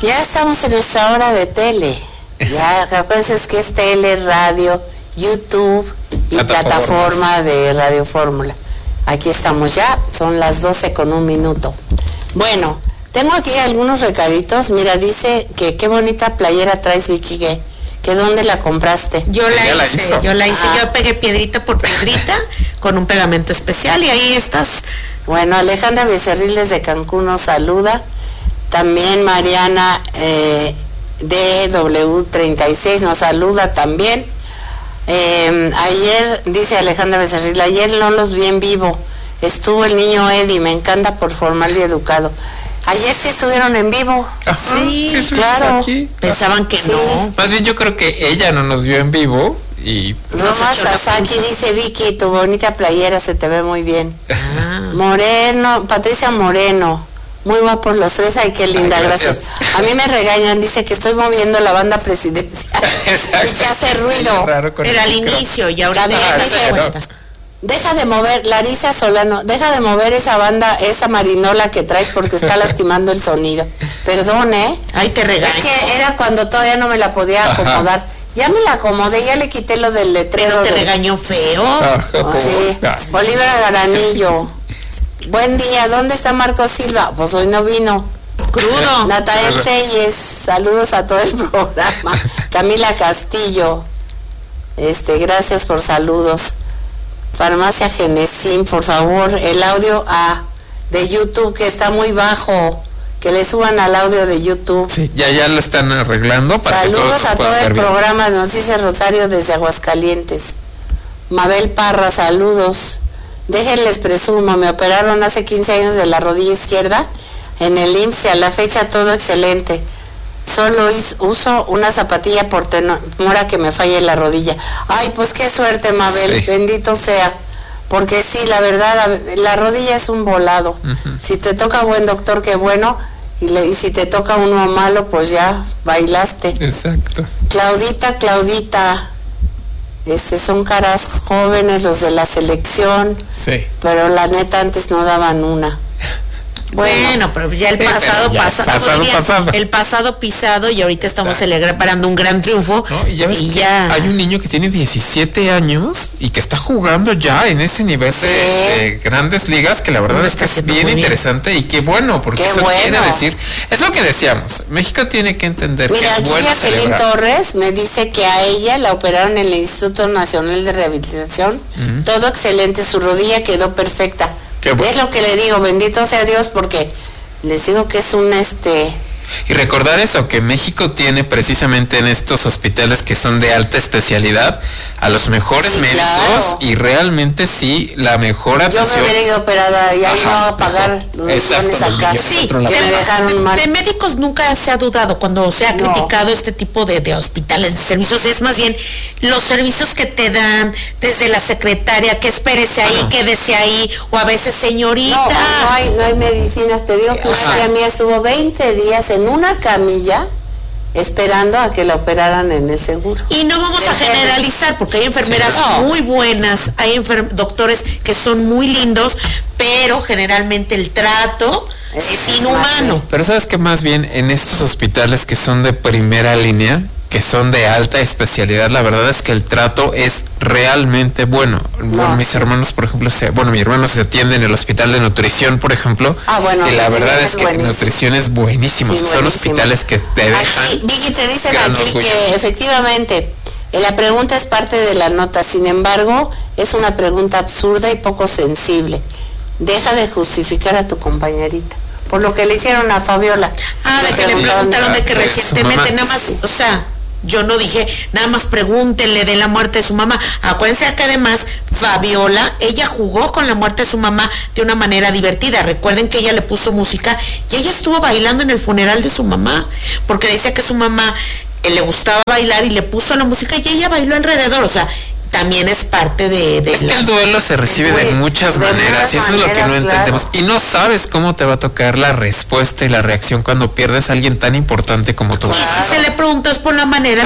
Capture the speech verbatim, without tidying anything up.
Ya estamos en nuestra hora de tele. Ya, acuérdense que es tele, radio, YouTube y plataforma de Radio Fórmula. Aquí estamos ya, son las doce con un minuto. Bueno, tengo aquí algunos recaditos. Mira, dice que qué bonita playera traes, Vicky, que, que dónde la compraste. Yo la ¿Ya hice, la hizo? yo la hice, Ah. yo pegué piedrita por piedrita con un pegamento especial y ahí estás. Bueno, Alejandra Becerril desde Cancún nos saluda. También Mariana eh, D W treinta y seis nos saluda también. Eh, ayer, dice Alejandra Becerril, ayer no los vi en vivo. Estuvo el niño Eddie, me encanta por formal y educado. Ayer sí estuvieron en vivo. Ajá, Sí, estuvimos claro. aquí. Pensaban que Sí. no. Más bien yo creo que ella no nos vio en vivo y... Roma echó la Sasaki punta. dice, Vicky, tu bonita playera se te ve muy bien. Ah. Moreno, Patricia Moreno, muy guapos los tres, ay qué linda, Ay, gracias. gracias. A mí me regañan, dice que estoy moviendo la banda presidencial Exacto. y que hace ruido. Raro con Era al el micro. inicio y ahorita También ya dice- está puesta. Deja de mover, Larisa Solano, deja de mover esa banda, esa marinola que traes porque está lastimando el sonido. Perdón, ¿eh? Ahí te Es regaño. que era cuando todavía no me la podía acomodar. Ya me la acomodé, ya le quité lo del letrero. Pero te de- regañó feo. Ajá, Ah, sí. Ah. Bolívar Garanillo. Buen día, ¿dónde está Marco Silva? Pues hoy no vino. Crudo. Natalia Telles, saludos a todo el programa. Camila Castillo, este, gracias por saludos. Farmacia Genesim, por favor, el audio a de YouTube que está muy bajo, que le suban al audio de YouTube. Sí, ya ya lo están arreglando para que Saludos todos lo a todo puedan el ver bien. programa, nos dice Rosario desde Aguascalientes. Mabel Parra, saludos. Déjenles presumo, me operaron hace quince años de la rodilla izquierda en el I M S S y a la fecha todo excelente. Solo is- uso una zapatilla por temor a que me falle la rodilla. Ay, pues qué suerte, Mabel, Sí. bendito sea. Porque sí, la verdad, la, la rodilla es un volado. Si te toca buen doctor, qué bueno. Y, le- y si te toca uno malo, pues ya bailaste. Exacto. Claudita, Claudita, este, son caras jóvenes los de la selección, Sí. pero la neta antes no daban una. Bueno, Bueno, pero ya el Sí, pasado, pero ya, pasa- pasado, todavía pasado. el pasado pisado y ahorita estamos Exacto. celebrando un gran triunfo. ¿No? Y ya ves y que ya. hay un niño que tiene diecisiete años y que está jugando ya en ese nivel de, Sí. de grandes ligas, que la verdad Lo es está que es haciendo bien muy bien. interesante y qué bueno, porque Qué eso bueno. quiere decir, es lo que decíamos, México tiene que entender mira, que es aquí bueno Jacqueline celebrar. Torres me dice que a ella la operaron en el Instituto Nacional de Rehabilitación. Todo excelente, su rodilla quedó perfecta. Qué bueno. Es lo que le digo, bendito sea Dios, porque les digo que es un este... Y recordar eso, que México tiene precisamente en estos hospitales que son de alta especialidad a los mejores Sí, médicos claro. y realmente sí la mejor Yo me atención. hubiera ido operada y ahí Ajá, no va a pagar mejor. los Exacto, millones los acá. millones. Sí, otro lado. que me de, dejaron mal. de médicos nunca se ha dudado cuando se ha No. criticado este tipo de, de hospitales, de servicios. Es más bien los servicios que te dan desde la secretaria, que espérese ahí, Ah. quédese ahí, o a veces señorita. No, no hay, no hay medicinas. Te digo que una Ajá. tía mía estuvo veinte días en una camilla esperando a que la operaran en el seguro. Y no vamos a Enfermeras. generalizar, porque hay enfermeras Sí, no. muy buenas, hay enfer- doctores que son muy lindos, pero generalmente el trato Es- es, es inhumano. más Pero sabes que más bien en estos hospitales que son de primera línea, que son de alta especialidad, la verdad es que el trato es realmente bueno. Bueno, mis sí. hermanos, por ejemplo, se, bueno, mi hermano se atiende en el hospital de nutrición, por ejemplo. Ah, bueno, y la nutrición verdad es es que buenísimo. nutrición es buenísimo. Sí, son buenísimo. hospitales que te dejan. Aquí, Vicky, te dicen gran aquí orgullo. que efectivamente eh, la pregunta es parte de la nota, sin embargo, es una pregunta absurda y poco sensible. Deja de justificar a tu compañerita. Por lo que le hicieron a Fabiola. Ah, de que le preguntaron- preguntaron de que de su recientemente mamá. nada más, o sea, yo no dije, nada más pregúntenle de la muerte de su mamá. Acuérdense que además Fabiola, ella jugó con la muerte de su mamá de una manera divertida. Recuerden que ella le puso música y ella estuvo bailando en el funeral de su mamá, porque decía que su mamá eh, le gustaba bailar y le puso la música y ella bailó alrededor. O sea, también es parte de, de Es que la- el duelo se recibe de Uy, muchas de maneras muchas y eso es lo que no maneras, entendemos. claro. Y no sabes cómo te va a tocar la respuesta y la reacción cuando pierdes a alguien tan importante como tu Y mamá. si se le preguntó es por la manera